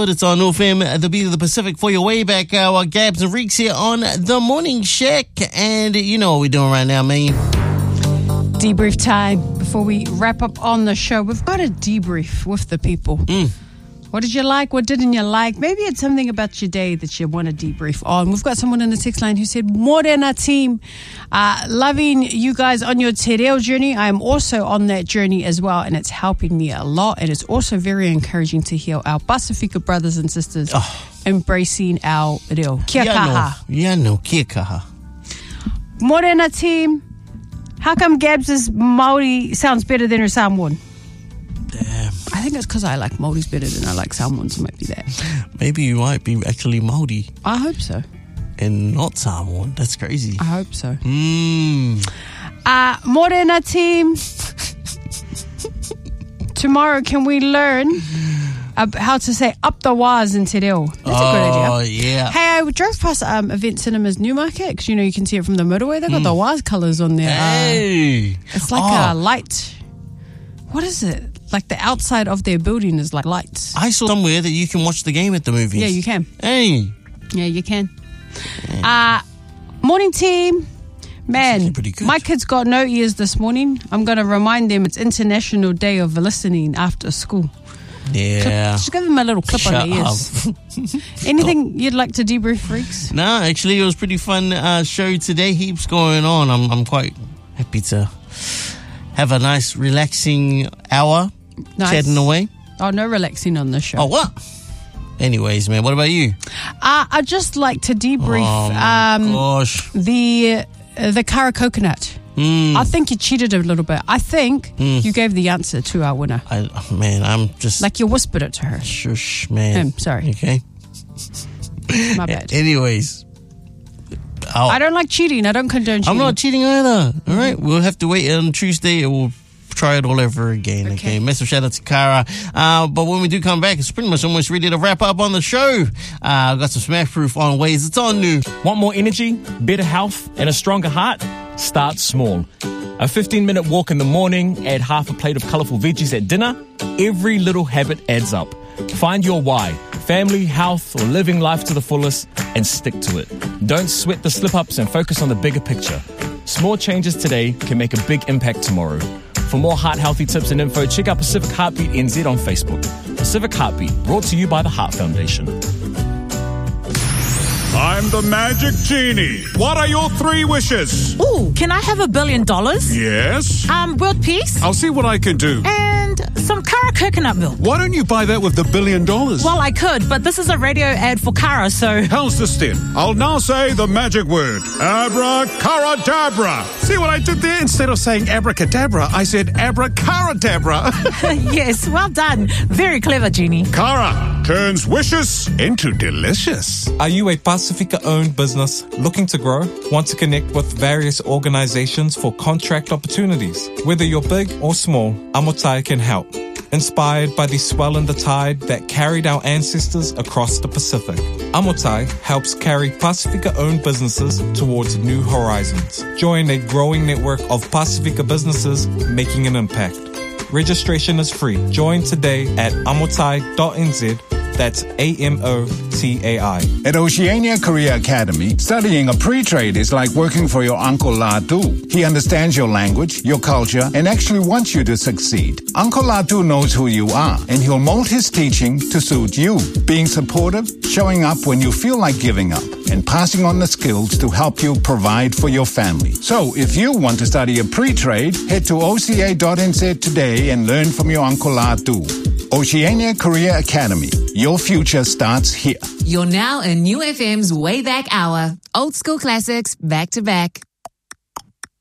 episode. It's on FM, the beat of the Pacific for your way back hour. Gabs and Reeks here on The Morning Shack. And you know what we're doing right now, man. Debrief time. Before we wrap up on the show, we've got a debrief with the people. What did you like? What didn't you like? Maybe it's something about your day that you want to debrief on. We've got someone in the text line who said, Morena team, loving you guys on your te reo journey. I am also on that journey as well, and it's helping me a lot. And it's also very encouraging to hear our Pasifika brothers and sisters embracing our reo. Kia kaha. Yeah, no, kia kaha. Morena team, how come Gabs' Māori sounds better than her Samoan? Damn. I think it's because I like Māoris better than I like Samoans, so it might be that. Maybe you might be actually Māori. I hope so. And not Samoan. That's crazy. I hope so. Morena team. Tomorrow, can we learn how to say up the waz in te reo? That's a good idea. Oh, yeah. Hey, I drove past Event Cinemas Newmarket because, you know, you can see it from the motorway. They've got the waz colours on there. Hey. It's like a light. What is it? Like the outside of their building is like lights. I saw somewhere that you can watch the game at the movies. Yeah, you can. Hey. Yeah, you can. Morning team. Man, pretty good. My kids got no ears this morning. I'm going to remind them it's International Day of Listening after school. Yeah. Just give them a little clip on their ears. Anything you'd like to debrief, Freaks? No, actually, it was pretty fun show today. Heaps going on. I'm quite happy to have a nice, relaxing hour chatting away. Oh, no relaxing on this show. Oh, what? Anyways, man, what about you? I'd just like to debrief gosh. the Kara coconut. I think you cheated a little bit. I think you gave the answer to our winner. I'm just... Like you whispered it to her. Shush, man. Sorry. Okay. My bad. Anyways. I don't like cheating. I don't condone cheating. I'm not cheating either. All right. We'll have to wait on Tuesday and we'll try it all over again. Okay. Massive shout out to Kara. But when we do come back, it's pretty much almost ready to wrap up on the show. I've got some Smash Proof on ways. It's on new. Want more energy, better health, and a stronger heart? Start small. A 15-minute walk in the morning, add half a plate of colourful veggies at dinner. Every little habit adds up. Find your why. Family, health, or living life to the fullest, and stick to it. Don't sweat the slip-ups and focus on the bigger picture. Small changes today can make a big impact tomorrow. For more heart-healthy tips and info, check out Pacific Heartbeat NZ on Facebook. Pacific Heartbeat, brought to you by the Heart Foundation. I'm the Magic Genie. What are your 3 wishes? Ooh, can I have $1 billion? Yes. World peace? I'll see what I can do. And some Kara coconut milk. Why don't you buy that with the $1 billion? Well, I could, but this is a radio ad for Kara, so... How's this then? I'll now say the magic word. Abracadabra. See what I did there? Instead of saying abracadabra, I said abracadabra. Yes, well done. Very clever, Genie. Kara turns wishes into delicious. Are you a Pasifika-owned business looking to grow? Want to connect with various organizations for contract opportunities? Whether you're big or small, Amotai can help. Inspired by the swell in the tide that carried our ancestors across the Pacific, Amotai helps carry Pasifika-owned businesses towards new horizons. Join a growing network of Pasifika businesses making an impact. Registration is free. Join today at amotai.nz. That's AMOTAI. At Oceania Career Academy, studying a pre-trade is like working for your Uncle Latu. He understands your language, your culture, and actually wants you to succeed. Uncle Latu knows who you are, and he'll mold his teaching to suit you. Being supportive, showing up when you feel like giving up, and passing on the skills to help you provide for your family. So, if you want to study a pre-trade, head to oca.nz today and learn from your Uncle Latu. Oceania Career Academy. Your future starts here. You're now in New FM's Way Back Hour. Old school classics, back to back.